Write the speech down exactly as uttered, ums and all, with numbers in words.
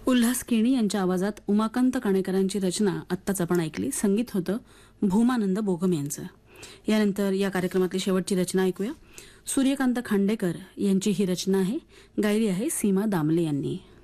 उल्हास केणी यांच्या आवाजात उमाकांत काणेकरांची रचना आत्ताच आपण ऐकली. संगीत होतं भूमानंद बोगम यांचं. यानंतर या कार्यक्रमातली शेवटची रचना ऐकूया. सूर्यकांत खांडेकर यांची ही रचना आहे. गायली आहे सीमा दामले यांनी.